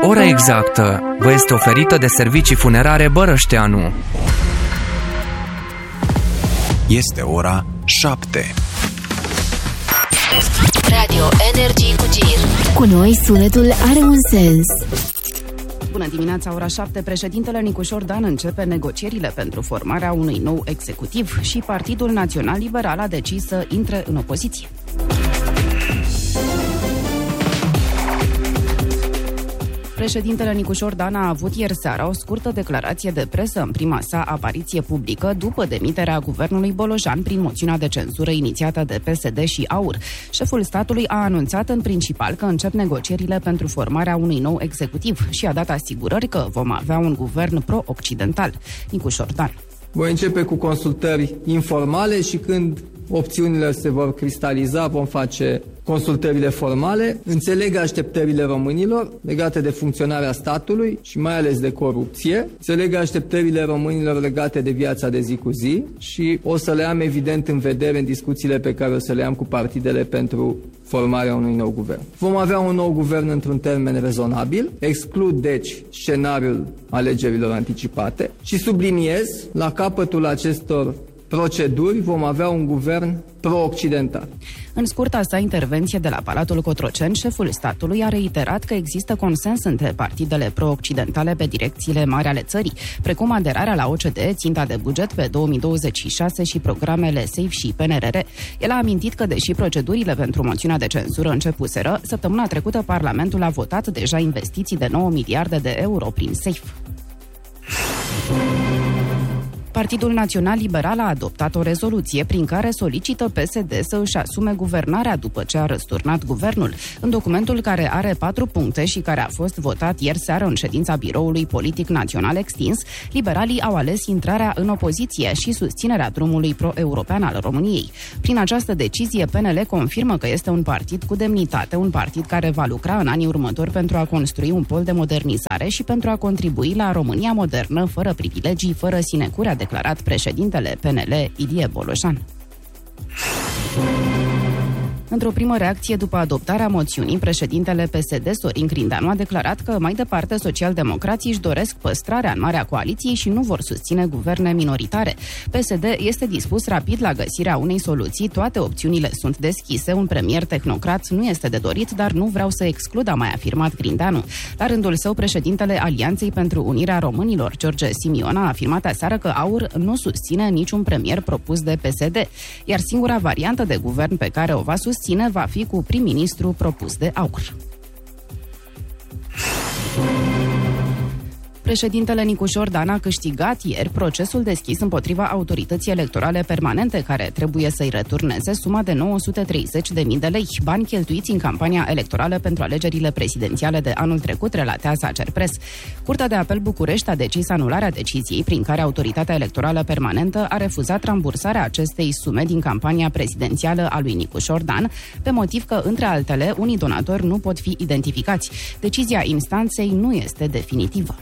Ora exactă vă este oferită de Servicii Funerare Bărășteanu. Este ora 7. Radio Energy cu Gir. Cu noi sunetul are un sens. Bună dimineața, ora 7. Președintele Nicușor Dan începe negocierile pentru formarea unui nou executiv și Partidul Național Liberal a decis să intre în opoziție. Președintele Nicușor Dan a avut ieri seara o scurtă declarație de presă în prima sa apariție publică după demiterea guvernului Bolojan prin moțiunea de cenzură inițiată de PSD și AUR. Șeful statului a anunțat în principal că încep negocierile pentru formarea unui nou executiv și a dat asigurări că vom avea un guvern pro-occidental. Nicușor Dan. Voi începe cu consultări informale și când opțiunile se vor cristaliza, vom face consultările formale. Înțeleg așteptările românilor legate de funcționarea statului și mai ales de corupție. Înțeleg așteptările românilor legate de viața de zi cu zi și o să le am evident în vedere în discuțiile pe care o să le am cu partidele pentru formarea unui nou guvern. Vom avea un nou guvern într-un termen rezonabil, exclud deci scenariul alegerilor anticipate și subliniez, la capătul acestor proceduri vom avea un guvern pro-occidental. În scurta sa intervenție de la Palatul Cotroceni, șeful statului a reiterat că există consens între partidele pro-occidentale pe direcțiile mari ale țării, precum aderarea la OCDE, ținta de buget pe 2026 și programele SAFE și PNRR. El a amintit că, deși procedurile pentru moțiunea de cenzură începuseră, săptămâna trecută Parlamentul a votat deja investiții de 9 miliarde de euro prin SAFE. Partidul Național Liberal a adoptat o rezoluție prin care solicită PSD să își asume guvernarea după ce a răsturnat guvernul. În documentul care are 4 puncte și care a fost votat ieri seară în ședința Biroului Politic Național Extins, liberalii au ales intrarea în opoziție și susținerea drumului pro-european al României. Prin această decizie, PNL confirmă că este un partid cu demnitate, un partid care va lucra în anii următori pentru a construi un pol de modernizare și pentru a contribui la România modernă, fără privilegii, fără sinecuri, a declarat președintele PNL, Ilie Bolojan. Într-o primă reacție după adoptarea moțiunii, președintele PSD, Sorin Grindeanu, a declarat că mai departe socialdemocrații își doresc păstrarea în Marea Coaliției și nu vor susține guverne minoritare. PSD este dispus rapid la găsirea unei soluții, toate opțiunile sunt deschise, un premier tehnocrat nu este de dorit, dar nu vreau să exclud, a mai afirmat Grindeanu. La rândul său, președintele Alianței pentru Unirea Românilor, George Simion, a afirmat aseară că AUR nu susține niciun premier propus de PSD, iar singura variantă de guvern pe care o va susține va fi cu prim-ministru propus de AUR. Președintele Nicușor Dan a câștigat ieri procesul deschis împotriva autorității electorale permanente, care trebuie să-i returneze suma de 930.000 de lei, bani cheltuiți în campania electorală pentru alegerile prezidențiale de anul trecut, relatează Acerpres. Curtea de apel București a decis anularea deciziei prin care autoritatea electorală permanentă a refuzat rambursarea acestei sume din campania prezidențială a lui Nicușor Dan, pe motiv că, între altele, unii donatori nu pot fi identificați. Decizia instanței nu este definitivă.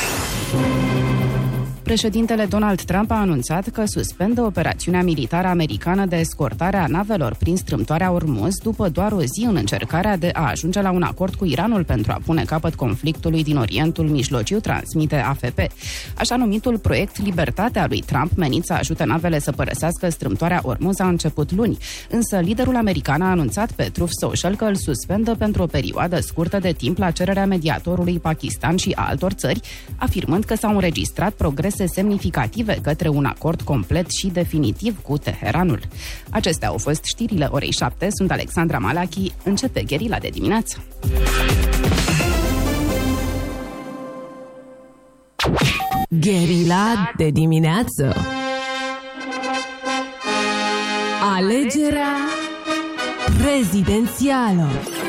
Președintele Donald Trump a anunțat că suspendă operațiunea militară americană de escortare a navelor prin strâmtoarea Ormuz după doar o zi în încercarea de a ajunge la un acord cu Iranul pentru a pune capăt conflictului din Orientul Mijlociu, transmite AFP. Așa numitul proiect Libertatea lui Trump, menit să ajute navele să părăsească strâmtoarea Ormuz, a început luni, însă liderul american a anunțat pe Truth Social că îl suspendă pentru o perioadă scurtă de timp la cererea mediatorului Pakistan și a altor țări, afirmând că s-au înregistrat progrese semnificative către un acord complet și definitiv cu Teheranul. Acestea au fost știrile orei 7. Sunt Alexandra Malachi. Începe Gherila de dimineață. Gherila de dimineață. Alegerea prezidențială.